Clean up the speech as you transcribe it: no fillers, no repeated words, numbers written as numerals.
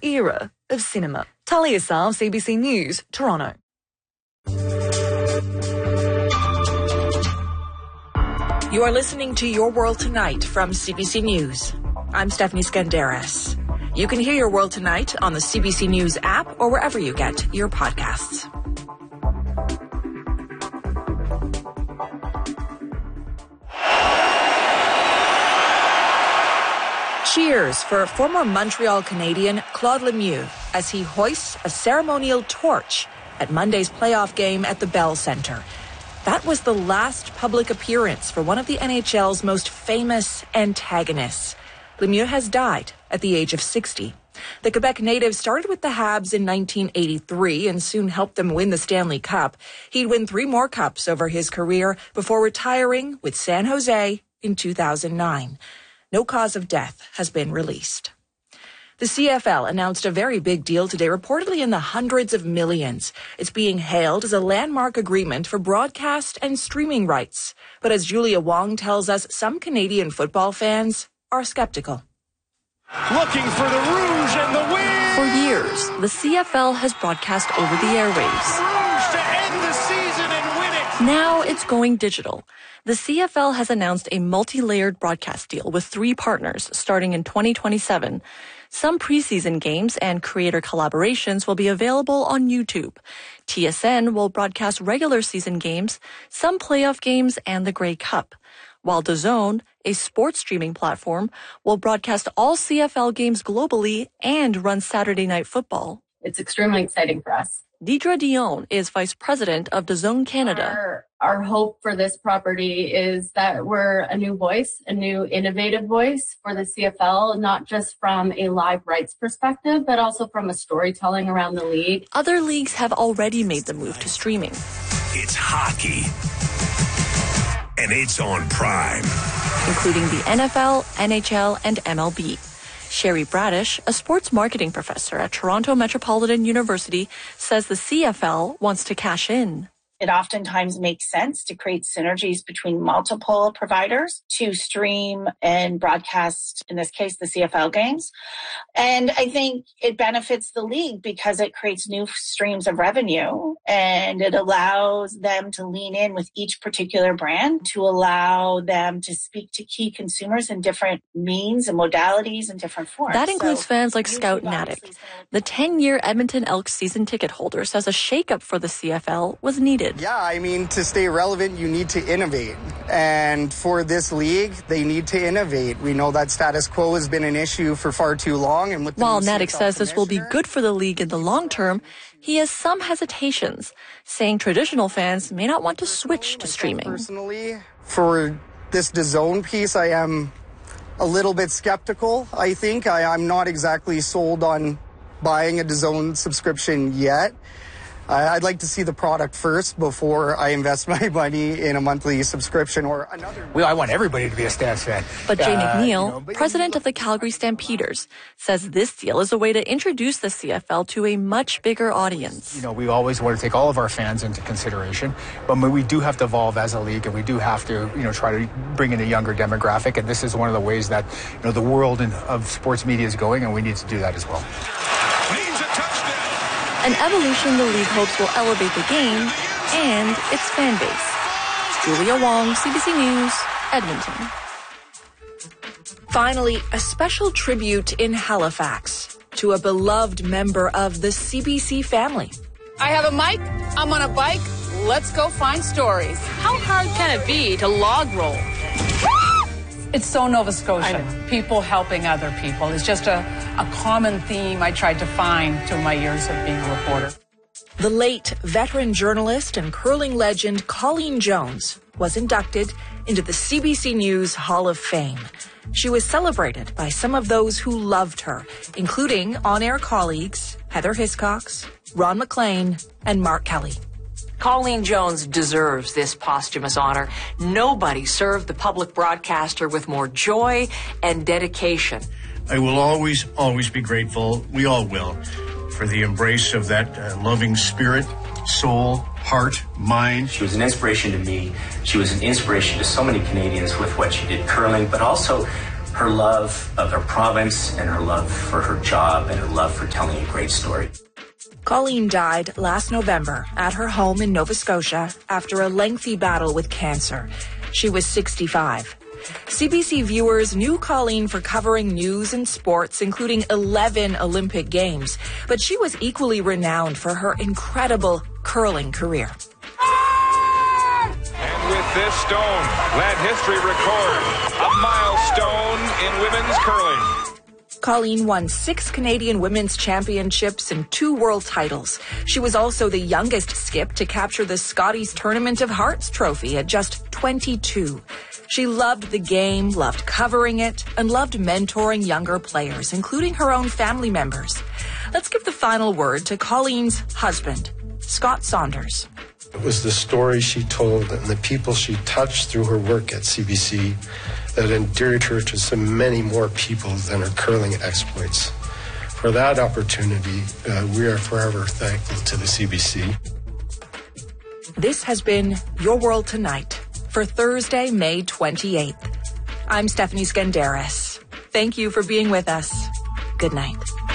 era of cinema. Talia Sal, CBC News, Toronto. You are listening to Your World Tonight from CBC News. I'm Stephanie Skandaris. You can hear Your World Tonight on the CBC News app or wherever you get your podcasts. Cheers for former Montreal Canadian Claude Lemieux as he hoists a ceremonial torch at Monday's playoff game at the Bell Centre. That was the last public appearance for one of the NHL's most famous antagonists. Lemieux has died at the age of 60. The Quebec native started with the Habs in 1983 and soon helped them win the Stanley Cup. He'd win 3 more cups over his career before retiring with San Jose in 2009. No cause of death has been released. The CFL announced a very big deal today, reportedly in the hundreds of millions. It's being hailed as a landmark agreement for broadcast and streaming rights. But as Julia Wong tells us, some Canadian football fans are skeptical. Looking for the Rouge and the win! For years, the CFL has broadcast over the airwaves. Rouge to end the season and win it! Now it's going digital. The CFL has announced a multi-layered broadcast deal with 3 partners starting in 2027. Some preseason games and creator collaborations will be available on YouTube. TSN will broadcast regular season games, some playoff games, and the Grey Cup, while DAZN, a sports streaming platform, will broadcast all CFL games globally and run Saturday Night Football. It's extremely exciting for us. Deidre Dion is Vice President of DAZN Canada. Our hope for this property is that we're a new voice, a new innovative voice for the CFL, not just from a live rights perspective, but also from a storytelling around the league. Other leagues have already made the move to streaming. It's hockey, and it's on Prime, including the NFL, NHL, and MLB. Sherry Bradish, a sports marketing professor at Toronto Metropolitan University, says the CFL wants to cash in. It oftentimes makes sense to create synergies between multiple providers to stream and broadcast, in this case, the CFL games. And I think it benefits the league because it creates new streams of revenue and it allows them to lean in with each particular brand to allow them to speak to key consumers in different means and modalities and different forms. That includes fans like Scout Natick. The 10-year Edmonton Elks season ticket holder says a shakeup for the CFL was needed. Yeah, I mean, to stay relevant, you need to innovate. And for this league, they need to innovate. We know that status quo has been an issue for far too long. And with while Natick says this will be good for the league in the long term, he has some hesitations, saying traditional fans may not want to switch to streaming. Personally, for this DAZN piece, I am a little bit skeptical, I think. I'm not exactly sold on buying a DAZN subscription yet. I'd like to see the product first before I invest my money in a monthly subscription or another. Well, I want everybody to be a Stamps fan. But Jay McNeil, president of the Calgary Stampeders, says this deal is a way to introduce the CFL to a much bigger audience. You know, we always want to take all of our fans into consideration, but we do have to evolve as a league, and we do have to, try to bring in a younger demographic. And this is one of the ways that, the world of sports media is going, and we need to do that as well. An evolution the league hopes will elevate the game and its fan base. Julia Wong, CBC News, Edmonton. Finally, a special tribute in Halifax to a beloved member of the CBC family. I have a mic, I'm on a bike, let's go find stories. How hard can it be to log roll? It's so Nova Scotia. People helping other people. It's just a common theme I tried to find through my years of being a reporter. The late veteran journalist and curling legend Colleen Jones was inducted into the CBC News Hall of Fame. She was celebrated by some of those who loved her, including on-air colleagues Heather Hiscox, Ron McLean, and Mark Kelly. Colleen Jones deserves this posthumous honor. Nobody served the public broadcaster with more joy and dedication. I will always be grateful, we all will, for the embrace of that loving spirit, soul, heart, mind. She was an inspiration to me. She was an inspiration to so many Canadians with what she did curling, but also her love of her province and her love for her job and her love for telling a great story. Colleen died last November at her home in Nova Scotia after a lengthy battle with cancer. She was 65. CBC viewers knew Colleen for covering news and sports, including 11 Olympic Games, but she was equally renowned for her incredible curling career. And with this stone, let history record a milestone in women's curling. Colleen won 6 Canadian Women's Championships and 2 world titles. She was also the youngest skip to capture the Scotties Tournament of Hearts trophy at just 22. She loved the game, loved covering it, and loved mentoring younger players, including her own family members. Let's give the final word to Colleen's husband, Scott Saunders. It was the story she told and the people she touched through her work at CBC that endeared her to so many more people than her curling exploits. For that opportunity, we are forever thankful to the CBC. This has been Your World Tonight for Thursday, May 28th. I'm Stephanie Skandaris. Thank you for being with us. Good night.